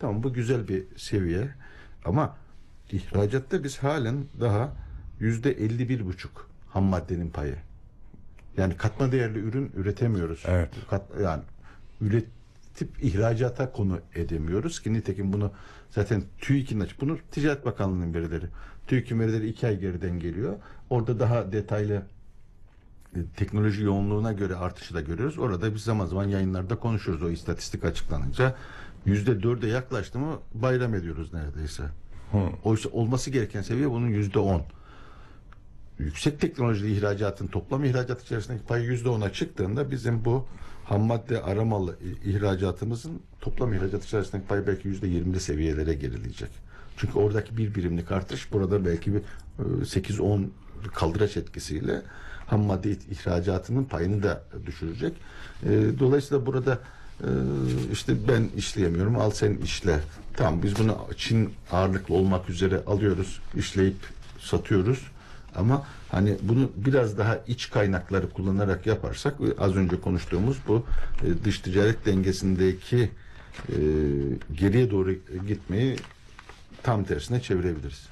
Tamam, bu güzel bir seviye ama ihracatta biz halen daha %51,5 ham maddenin payı. Yani katma değerli ürün üretemiyoruz. Evet. Yani üretip ihracata konu edemiyoruz ki nitekim bunu zaten TÜİK'in bunu Ticaret Bakanlığı'nın verileri. TÜİK'in verileri 2 ay geriden geliyor. Orada daha detaylı teknoloji yoğunluğuna göre artışı da görüyoruz. Orada biz zaman zaman yayınlarda konuşuyoruz. O istatistik açıklanınca %4'e yaklaştı mı bayram ediyoruz neredeyse. Oysa olması gereken seviye bunun %10. Yüksek teknolojili ihracatın toplam ihracat içerisindeki payı %10'a çıktığında bizim bu ham madde aramalı ihracatımızın toplam ihracat içerisindeki payı belki %20'li seviyelere gerileyecek. Çünkü oradaki bir birimlik artış burada belki bir 8-10 kaldıraç etkisiyle ham madde ihracatının payını da düşürecek. Dolayısıyla burada işte ben işleyemiyorum, al sen işle. Tamam, biz bunu Çin ağırlıklı olmak üzere alıyoruz, işleyip satıyoruz. Ama hani bunu biraz daha iç kaynakları kullanarak yaparsak az önce konuştuğumuz bu dış ticaret dengesindeki geriye doğru gitmeyi tam tersine çevirebiliriz.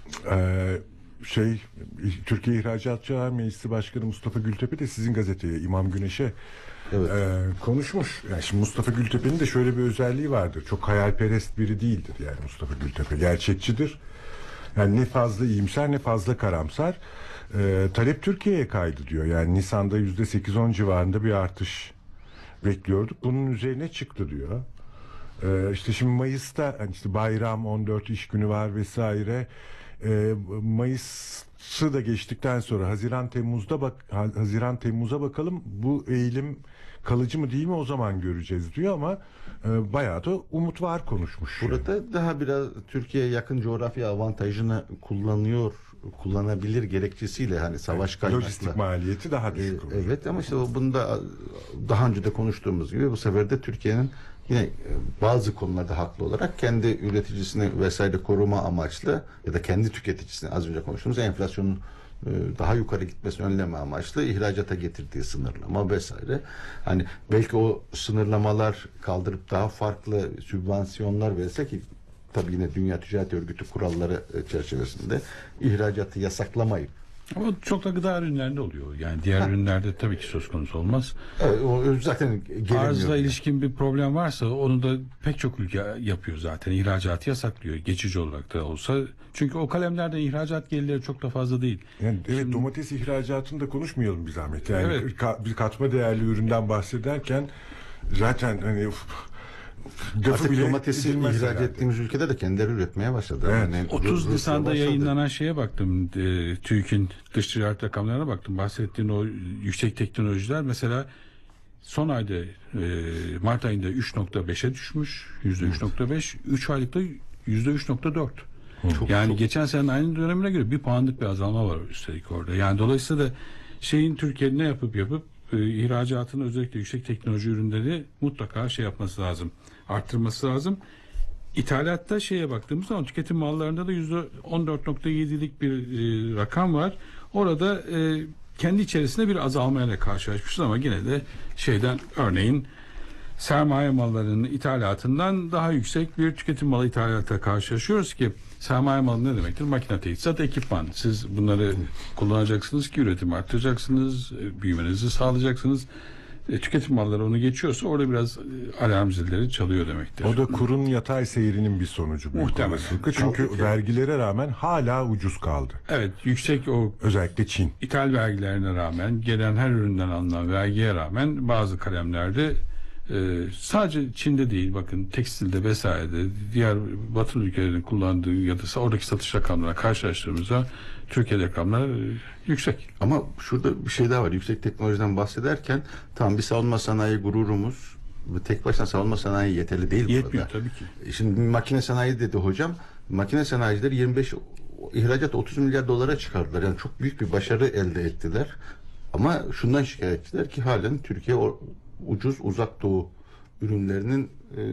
Türkiye İhracatçılar Meclisi Başkanı Mustafa Gültepe de sizin gazeteye İmam Güneş'e Evet. Konuşmuş. Yani şimdi Mustafa Gültepe'nin de şöyle bir özelliği vardır. Çok hayalperest biri değildir yani Mustafa Gültepe. Gerçekçidir. Yani ne fazla iyimser ne fazla karamsar. Talep Türkiye'ye kaydı diyor. Yani Nisan'da %8-10 civarında bir artış bekliyorduk. Bunun üzerine çıktı diyor. İşte şimdi Mayıs'ta hani işte bayram 14 iş günü var vesaire. Mayıs'ı da geçtikten sonra Haziran Temmuz'a bakalım bu eğilim kalıcı mı değil mi o zaman göreceğiz diyor ama bayağı da umut var konuşmuş. Burada daha biraz Türkiye'ye yakın coğrafya avantajını kullanabilir gerekçesiyle hani savaş kaynaklı. Lojistik maliyeti daha düşük. Evet ama işte bunda daha önce de konuştuğumuz gibi bu sefer de Türkiye'nin yine bazı konularda haklı olarak kendi üreticisini vesaire koruma amaçlı ya da kendi tüketicisini az önce konuştuğumuz enflasyonun daha yukarı gitmesini önleme amaçlı ihracata getirdiği sınırlama vesaire. Hani belki o sınırlamalar kaldırıp daha farklı sübvansiyonlar verirse ki tabii yine Dünya Ticaret Örgütü kuralları çerçevesinde ihracatı yasaklamayıp ama çok da gıda ürünlerinde oluyor. Yani diğer ürünlerde tabii ki söz konusu olmaz. Evet, o zaten arzla ilişkin bir problem varsa onu da pek çok ülke yapıyor zaten. İhracatı yasaklıyor. Geçici olarak da olsa. Çünkü o kalemlerden ihracat gelirleri çok da fazla değil. Yani evet, şimdi, domates ihracatını da konuşmayalım bir zahmet. Yani evet. Bir katma değerli üründen bahsederken zaten hani artık domatesi ihraç ettiğimiz ülkede de kendileri üretmeye başladı. Evet. Yani 30 Nisan'da yayınlanan şeye baktım. TÜİK'in dış ticaret rakamlarına baktım. Bahsettiğin o yüksek teknolojiler mesela son ayda Mart ayında 3.5'e düşmüş. %3.5. 3 aylıkta %3.4. Yani geçen senenin aynı dönemine göre bir puanlık bir azalma var üstelik orada. Yani dolayısıyla da Türkiye'nin ne yapıp ihracatını özellikle yüksek teknoloji ürünleri mutlaka yapması lazım. Arttırması lazım. İthalatta baktığımız zaman tüketim mallarında da %14.7'lik bir rakam var. Orada kendi içerisinde bir azalmayla karşılaşmışız ama yine de örneğin sermaye mallarının ithalatından daha yüksek bir tüketim malı ithalatına karşılaşıyoruz ki sermaye malı ne demektir? Makine teçhizat, ekipman. Siz bunları kullanacaksınız ki üretimi arttıracaksınız, büyümenizi sağlayacaksınız. Tüketim malları onu geçiyorsa orada biraz alarm zilleri çalıyor demektir. O da kurun yatay seyrinin bir sonucu. Muhtemelen. Çünkü vergilere rağmen hala ucuz kaldı. Evet, yüksek özellikle Çin. İthal vergilerine rağmen, gelen her üründen alınan vergiye rağmen bazı kalemlerde sadece Çin'de değil, bakın tekstilde vesairede diğer batı ülkelerin kullandığı ya da oradaki satış rakamlarına karşılaştığımızda Türkiye'de rakamlar yüksek. Ama şurada bir şey daha var. Yüksek teknolojiden bahsederken tam bir savunma sanayi gururumuz. Tek başına savunma sanayi yeterli değil burada. Yetmiyor tabii ki. Şimdi makine sanayi dedi hocam. Makine sanayicileri 25 ihracat 30 milyar dolara çıkardılar. Yani çok büyük bir başarı elde ettiler. Ama şundan şikayetçiler ki halen Türkiye ucuz uzak doğu ürünlerinin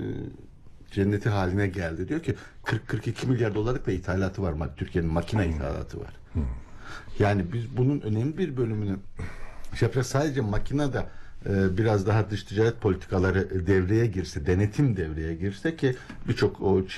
cenneti haline geldi. Diyor ki 40-42 milyar dolarlık da ithalatı var. Türkiye'nin makine ithalatı var. Yani biz bunun önemli bir bölümünü sadece makinede biraz daha dış ticaret politikaları devreye girse, denetim devreye girse ki birçok o